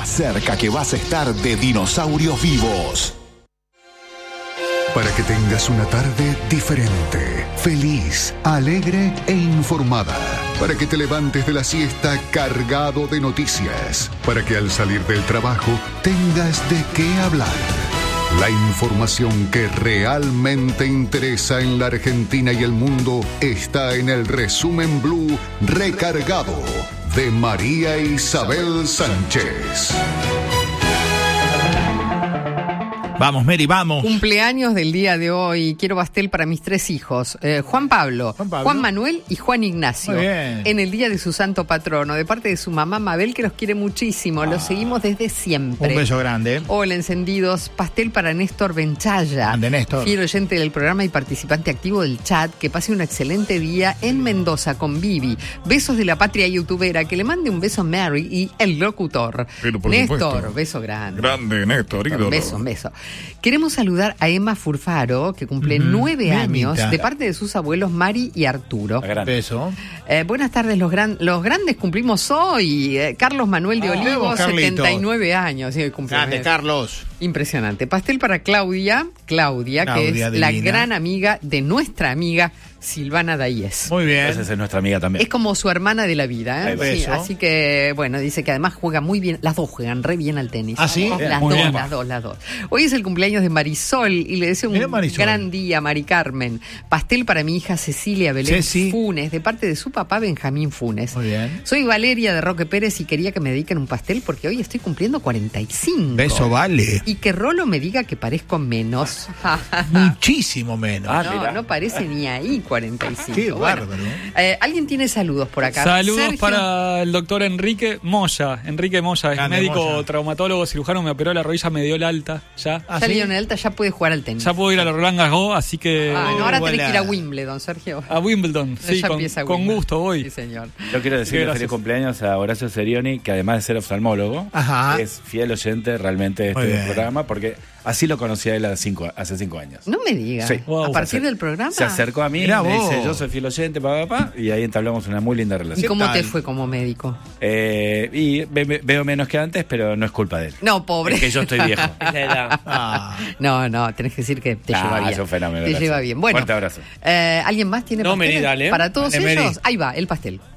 más cerca que vas a estar de dinosaurios vivos. Para que tengas una tarde diferente, feliz, alegre e informada. Para que te levantes de la siesta cargado de noticias. Para que al salir del trabajo tengas de qué hablar. La información que realmente interesa en la Argentina y el mundo está en el Resumen Blue Recargado de María Isabel Sánchez. Vamos, Mary, vamos. Cumpleaños del día de hoy. Quiero pastel para mis 3 hijos. Juan Pablo, Juan Manuel y Juan Ignacio. Muy bien. En el día de su santo patrono. De parte de su mamá Mabel, que los quiere muchísimo. Los seguimos desde siempre. Un beso grande. Hola, encendidos. Pastel para Néstor Benchaya. Grande, Néstor. Fiel oyente del programa y participante activo del chat. Que pase un excelente día en Mendoza con Vivi. Besos de la patria youtubera. Que le mande un beso a Mary y el locutor. Pero por Néstor, supuesto. Beso grande. Grande, Néstor, ídolo. Un beso. Queremos saludar a Emma Furfaro, que cumple 9 años, de parte de sus abuelos Mari y Arturo. Beso. Buenas tardes, los grandes cumplimos hoy. Carlos Manuel de Olivos, 79 años. Sí, Grande, Carlos. Impresionante. Pastel para Claudia, que es la gran amiga de nuestra amiga Silvana Daíez. Muy bien. Esa es nuestra amiga también. Es como su hermana de la vida, ¿eh? Sí, así que, bueno, dice que además juega muy bien. Las dos juegan re bien al tenis. ¿Ah, sí? Las dos. Hoy es el cumpleaños de Marisol y le deseo un gran día, Mari Carmen. Pastel para mi hija Cecilia Belén Funes, de parte de su papá Benjamín Funes. Muy bien. Soy Valeria de Roque Pérez y quería que me dediquen un pastel porque hoy estoy cumpliendo 45. Beso vale. Y que Rolo me diga que parezco menos. Muchísimo menos. No parece ni ahí 45. Qué bárbaro. ¿Alguien tiene saludos por acá? Saludos Sergio. para el doctor Enrique Moya. Enrique Moya es Grande, médico, Moya. Traumatólogo, cirujano, me operó la rodilla, me dio el alta. Ya Ya Lionel Alta ya puede jugar al tenis. Ya puedo ir a la Roland Garros, así que... ahora tenés que ir a Wimbledon, Sergio. A Wimbledon, sí, Ya empieza con Wimbledon. gusto voy. Sí, señor. Yo quiero decirle feliz cumpleaños a Horacio Serioni, que además de ser oftalmólogo, es fiel oyente realmente de este programa, porque así lo conocí a él hace 5 años. No me digas. Sí. A partir del programa. Se acercó a mí, Mirá me vos. dice, yo soy fiel oyente, y ahí entablamos una muy linda ¿Y relación. cómo te fue como médico? Y veo menos que antes, pero no es culpa de él. No, pobre. Es que yo estoy viejo. No, tenés que decir que te lleva bien. Es un fenómeno. Te lleva bien. Bueno, fuerte abrazo. ¿alguien más tiene pastel? dale. Para todos Dale, ellos, Mary. ahí va, el pastel.